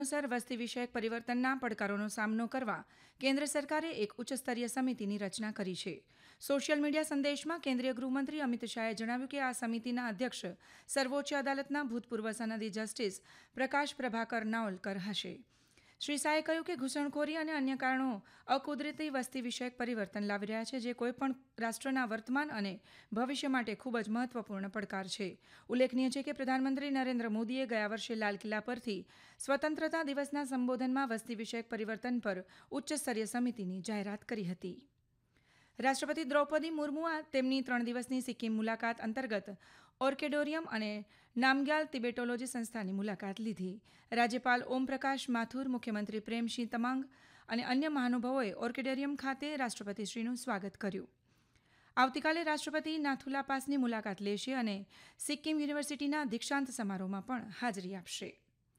અનુસાર વસ્તી વિષયક પરિવર્તનના પડકારોનો સામનો કરવા કેન્દ્ર સરકારે એક ઉચ્ચસ્તરીય સમિતિની રચના કરી છે. સોશિયલ મીડિયા સંદેશમાં કેન્દ્રીય ગૃહમંત્રી અમિત શાહે જણાવ્યું કે આ સમિતિના અધ્યક્ષ સર્વોચ્ચ અદાલતના ભૂતપૂર્વ સનદી જસ્ટિસ પ્રકાશ પ્રભાકર નાવલકર હશે. શ્રી શાહે કહ્યું કે ઘૂસણખોરી અને અન્ય કારણો અકુદરતી વસ્તી વિષયક પરિવર્તન લાવી રહ્યા છે, જે કોઈપણ રાષ્ટ્રના વર્તમાન અને ભવિષ્ય માટે ખૂબ જ મહત્વપૂર્ણ પડકાર છે. ઉલ્લેખનીય છે કે પ્રધાનમંત્રી નરેન્દ્ર મોદીએ ગયા વર્ષે લાલ કિલ્લા પરથી સ્વતંત્રતા દિવસના સંબોધનમાં વસ્તી વિષયક પરિવર્તન પર ઉચ્ચસ્તરીય સમિતિની જાહેરાત કરી હતી. રાષ્ટ્રપતિ દ્રૌપદી મુર્મુએ તેમની 3 દિવસની સિક્કિમ મુલાકાત અંતર્ગત ઓર્કેડોરિયમ અને નામગ્યાલ તિબેટોલોજી સંસ્થાની મુલાકાત લીધી. રાજ્યપાલ ઓમપ્રકાશ માથુર, મુખ્યમંત્રી પ્રેમસિંહ તમાંગ અને અન્ય મહાનુભાવોએ ઓર્કેડોરિયમ ખાતે રાષ્ટ્રપતિશ્રીનું સ્વાગત કર્યું. આવતીકાલે રાષ્ટ્રપતિ નાથુલા પાસની મુલાકાત લેશે અને સિક્કિમ યુનિવર્સિટીના દીક્ષાંત સમારોહમાં પણ હાજરી આપશે.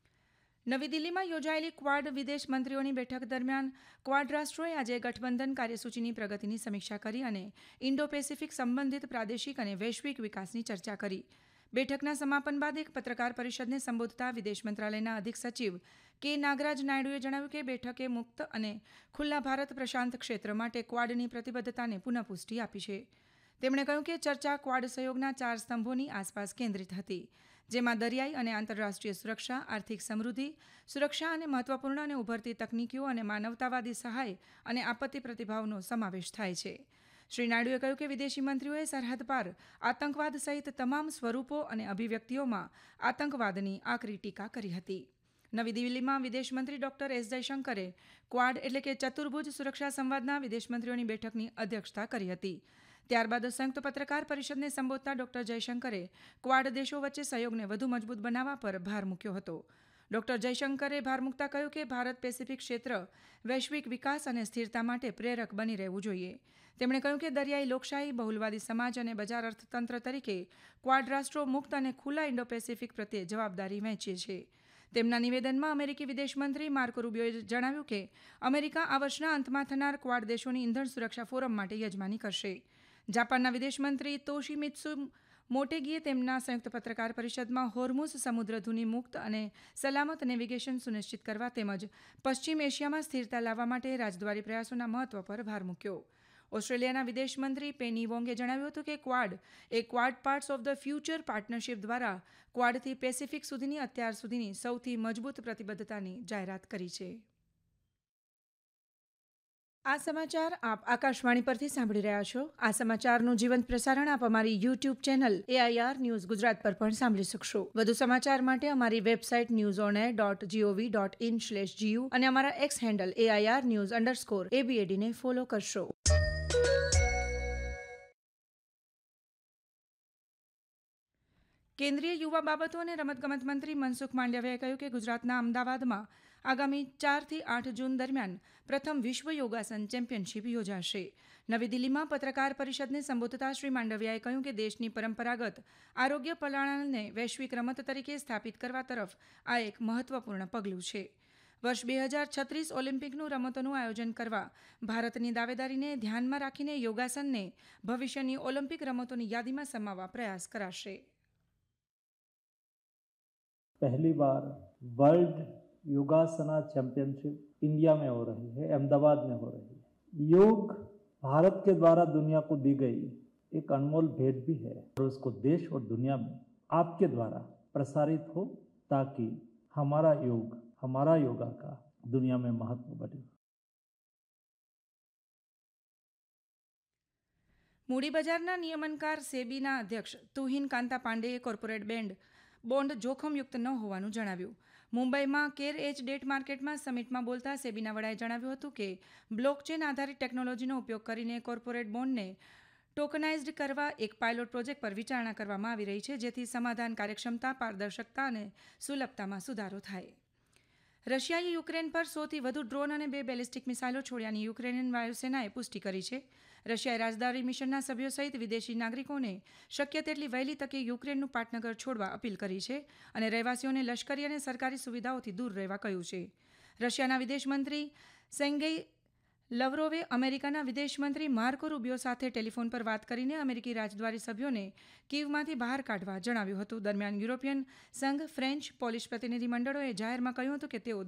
નવી દિલ્હીમાં યોજાયેલી ક્વાડ વિદેશ મંત્રીઓની બેઠક દરમિયાન ક્વાડ રાષ્ટ્રોએ આજે ગઠબંધન કાર્યસૂચિની પ્રગતિની સમીક્ષા કરી અને ઇન્ડો પેસિફિક સંબંધિત પ્રાદેશિક અને વૈશ્વિક વિકાસની ચર્ચા કરી. બેઠકના સમાપન બાદ એક પત્રકાર પરિષદને સંબોધતા વિદેશ મંત્રાલયના અધિક સચિવ કે નાગરાજ નાયડુએ જણાવ્યું કે બેઠકે મુક્ત અને ખુલ્લા ભારત પ્રશાંત ક્ષેત્ર માટે ક્વાડની પ્રતિબદ્ધતાને પુનઃપુષ્ટિ આપી છે. તેમણે કહ્યું કે ચર્ચા ક્વાડ સહયોગના 4 સ્તંભોની આસપાસ કેન્દ્રિત હતી, જેમાં દરિયાઈ અને આંતરરાષ્ટ્રીય સુરક્ષા, આર્થિક સમૃદ્ધિ, સુરક્ષા અને મહત્વપૂર્ણ અને ઉભરતી તકનીકીઓ અને માનવતાવાદી સહાય અને આપત્તિ પ્રતિભાવનો સમાવેશ થાય છે. શ્રી નાયડુએ કહ્યું કે વિદેશી મંત્રીઓએ સરહદ પાર આતંકવાદ સહિત તમામ સ્વરૂપો અને અભિવ્યક્તિઓમાં આતંકવાદની આકરી ટીકા કરી હતી. નવી દિલ્હીમાં વિદેશમંત્રી ડોક્ટર એસ જયશંકરે ક્વાડ એટલે કે ચતુર્ભુજ સુરક્ષા સંવાદના વિદેશમંત્રીઓની બેઠકની અધ્યક્ષતા કરી હતી. ત્યારબાદ સંયુક્ત પત્રકાર પરિષદને સંબોધતા ડોક્ટર જયશંકરે ક્વાડ દેશો વચ્ચે સહયોગને વધુ મજબૂત બનાવવા પર ભાર મૂક્યો હતો. ડોક્ટર જયશંકરે ભાર મૂકતા કહ્યું કે ભારત પેસિફિક ક્ષેત્ર વૈશ્વિક વિકાસ અને સ્થિરતા માટે પ્રેરક બની રહેવું જોઈએ. તેમણે કહ્યું કે દરિયાઈ લોકશાહી, બહુલવાદી સમાજ અને બજાર અર્થતંત્ર તરીકે ક્વાડ રાષ્ટ્રો મુક્ત અને ખુલ્લા ઇન્ડો પેસિફિક પ્રત્યે જવાબદારી વહેંચે છે. તેમના નિવેદનમાં અમેરિકી વિદેશમંત્રી માર્કો રૂબિયોએ જણાવ્યું કે અમેરિકા આ વર્ષના અંતમાં થનાર ક્વાડ દેશોની ઇંધણ સુરક્ષા ફોરમ માટે યજમાની કરશે. જાપાનના વિદેશમંત્રી તોશિમિત્સુ મોટેગીએ તેમના સંયુક્ત પત્રકાર પરિષદમાં હોર્મુઝ સમુદ્ર ધુની મુક્ત અને સલામત નેવિગેશન સુનિશ્ચિત કરવા તેમજ પશ્ચિમ એશિયામાં સ્થિરતા લાવવા માટે રાજદ્વારી પ્રયાસોના મહત્વ પર ભાર મૂક્યો. ઓસ્ટ્રેલિયાના વિદેશમંત્રી પેની વોંગે જણાવ્યું હતું કે Quad parts of the future partnership દ્વારા ક્વાડથી પેસિફિક સુધીની અત્યાર સુધીની સૌથી મજબૂત પ્રતિબદ્ધતાની જાહેરાત કરી છે. આ સમાચાર આપ આકાશવાણી પરથી સાંભળી રહ્યા છો. આ સમાચારનું જીવંત પ્રસારણ આપ અમારી YouTube channel AIR news Gujarat પર પણ સાંભળી શકશો. વધુ સમાચાર માટે અમારી વેબસાઇટ newsonair.gov.in/gu અને અમારા એક્સ હેન્ડલ AIR_news_ABAD ને ફોલો કરશો. કેન્દ્રીય યુવા બાબતો અને રમતગમત મંત્રી મનસુખ માંડવિયાએ કહ્યું કે ગુજરાતના અમદાવાદમાં આગામી 4 થી 8 જૂન દરમિયાન પ્રથમ વિશ્વ યોગાસન ચેમ્પિયનશિપ યોજાશે. નવી દિલ્હીમાં પત્રકાર પરિષદને સંબોધતા શ્રી માંડવિયાએ કહ્યું કે દેશની પરંપરાગત આરોગ્ય પ્રણાલીને વૈશ્વિક રમત તરીકે સ્થાપિત કરવા તરફ આ એક મહત્વપૂર્ણ પગલું છે. વર્ષ 2036 ઓલિમ્પિકનું રમતોનું આયોજન કરવા ભારતની દાવેદારીને ધ્યાનમાં રાખીને યોગાસનને ભવિષ્યની ઓલિમ્પિક રમતોની યાદીમાં સમાવવા પ્રયાસ કરાશે. पहली बार वर्ल्ड योगासना चैंपियनशिप इंडिया में हो रही है, अहमदाबाद में हो रही है. योग भारत के द्वारा दुनिया को दी गई एक अनमोल भेंट भी है और उसको देश और दुनिया में आपके द्वारा प्रसारित हो ताकि हमारा योगा का दुनिया में महत्व बढ़े. મૂડી બજારના નિયમનકાર સેબીના અધ્યક્ષ તુહિન કાંતા પાંડેએ કોર્પોરેટ બોન્ડ જોખમયુક્ત ન હોવાનું જણાવ્યું. મુંબઈમાં કેર એજ ડેટ માર્કેટમાં સમિટમાં બોલતા સેબીના વડાએ જણાવ્યું હતું કે બ્લોકચેન આધારિત ટેકનોલોજીનો ઉપયોગ કરીને કોર્પોરેટ બોન્ડને ટોકનાઇઝ્ડ કરવા એક પાયલોટ પ્રોજેક્ટ પર વિચારણા કરવામાં આવી રહી છે, જેથી સમાધાન, કાર્યક્ષમતા, પારદર્શકતા અને સુલભતામાં સુધારો થાય. રશિયાએ યુક્રેન પર 100થી વધુ ડ્રોન અને 2 બેલિસ્ટિક મિસાઇલો છોડ્યાની યુક્રેનિયન વાયુસેનાએ પુષ્ટિ કરી છે. રશિયાએ રાજદ્વારી મિશનના સભ્યો સહિત વિદેશી નાગરિકોને શક્ય તેટલી વહેલી તકે યુક્રેનનું પાટનગર છોડવા અપીલ કરી છે અને રહેવાસીઓને લશ્કરી અને સરકારી સુવિધાઓથી દૂર રહેવા કહ્યું છે. રશિયાના વિદેશમંત્રી સેર્ગેઈ લવરોવે અમેરિકાના વિદેશમંત્રી માર્કો રૂબિયો સાથે ટેલિફોન પર વાત કરીને અમેરિકી રાજદ્વારી સભ્યોને કીવમાંથી બહાર કાઢવા જણાવ્યું હતું. દરમિયાન યુરોપિયન સંઘ, ફ્રેન્ચ, પોલિશ પ્રતિનિધિ મંડળોએ જાહેરમાં કહ્યું હતું કે તેઓ